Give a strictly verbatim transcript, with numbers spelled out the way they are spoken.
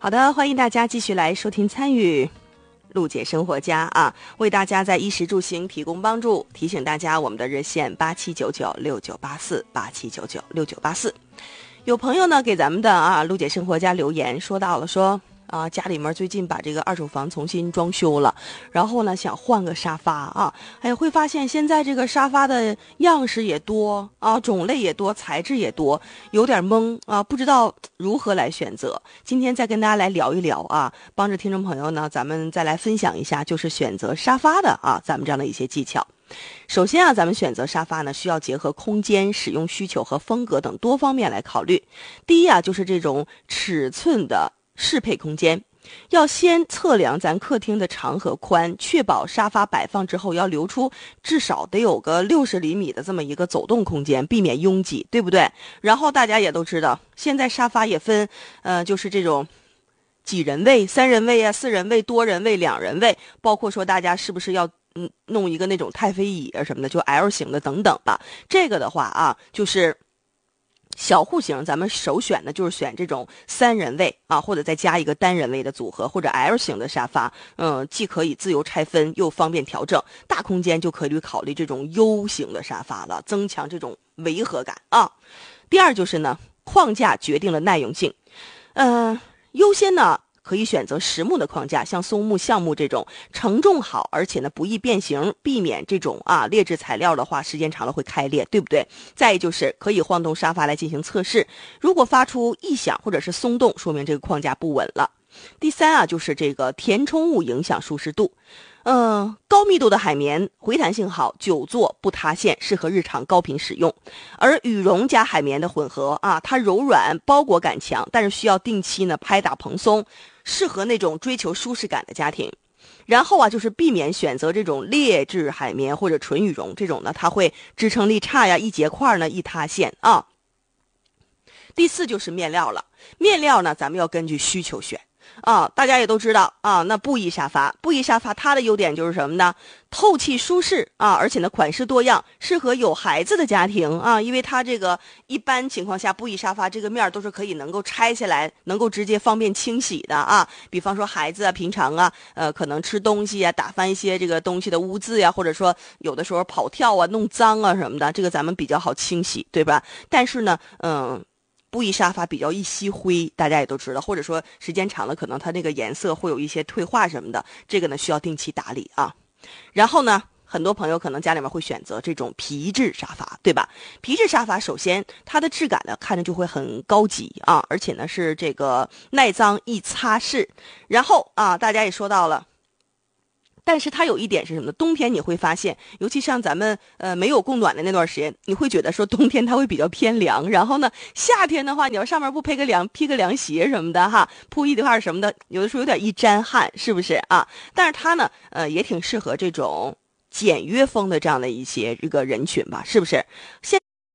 好的，欢迎大家继续来收听参与陆姐生活家啊，为大家在衣食住行提供帮助。提醒大家，我们的热线八七九九六九八四八七九九六九八四。有朋友呢给咱们的啊陆姐生活家留言，说到了说啊家里面最近把这个二手房重新装修了，然后呢想换个沙发啊，哎会发现现在这个沙发的样式也多啊，种类也多，材质也多，有点懵啊，不知道如何来选择。今天再跟大家来聊一聊啊，帮着听众朋友呢，咱们再来分享一下，就是选择沙发的啊，咱们这样的一些技巧。首先啊，咱们选择沙发呢，需要结合空间、使用需求和风格等多方面来考虑。第一啊，就是这种尺寸的适配空间，要先测量咱客厅的长和宽，确保沙发摆放之后要留出至少得有个六十厘米的这么一个走动空间，避免拥挤，对不对？然后大家也都知道，现在沙发也分，呃，就是这种几人位、三人位啊、四人位、多人位、两人位，包括说大家是不是要嗯弄一个那种太妃椅啊什么的，就 L 型的等等吧。这个的话啊，就是小户型，咱们首选的就是选这种三人位啊，或者再加一个单人位的组合，或者 L 型的沙发，嗯，既可以自由拆分，又方便调整。大空间就可以考虑这种 U 型的沙发了，增强这种违和感啊。第二就是呢，框架决定了耐用性，嗯、呃，优先呢。可以选择实木的框架，像松木、橡木这种承重好，而且呢不易变形，避免这种啊劣质材料的话，时间长了会开裂，对不对？再就是可以晃动沙发来进行测试，如果发出异响或者是松动，说明这个框架不稳了。第三啊，就是这个填充物影响舒适度。嗯、呃，高密度的海绵回弹性好，久坐不塌陷，适合日常高频使用。而羽绒加海绵的混合啊，它柔软，包裹感强，但是需要定期呢拍打蓬松，适合那种追求舒适感的家庭。然后啊，就是避免选择这种劣质海绵或者纯羽绒这种呢，它会支撑力差呀，一结块呢易塌陷啊。第四就是面料了，面料呢咱们要根据需求选。啊，大家也都知道啊，那布艺沙发，布艺沙发它的优点就是什么呢？透气舒适啊，而且呢款式多样，适合有孩子的家庭啊，因为它这个一般情况下布艺沙发这个面都是可以能够拆下来，能够直接方便清洗的啊。比方说孩子啊，平常啊，呃，可能吃东西啊，打翻一些这个东西的污渍呀、啊，或者说有的时候跑跳啊，弄脏啊什么的，这个咱们比较好清洗，对吧？但是呢，嗯。布艺沙发比较易吸灰，大家也都知道，或者说时间长了，可能它那个颜色会有一些退化什么的，这个呢需要定期打理啊。然后呢，很多朋友可能家里面会选择这种皮质沙发，对吧？皮质沙发首先它的质感呢看着就会很高级啊，而且呢是这个耐脏易擦拭。然后啊，大家也说到了。但是它有一点是什么呢？冬天你会发现，尤其像咱们呃没有供暖的那段时间，你会觉得说冬天它会比较偏凉。然后呢，夏天的话，你要上面不披个凉披个凉鞋什么的哈，铺一块什么的，有的时候有点易沾汗，是不是啊？但是它呢，呃，也挺适合这种简约风的这样的一些这个人群吧，是不是？现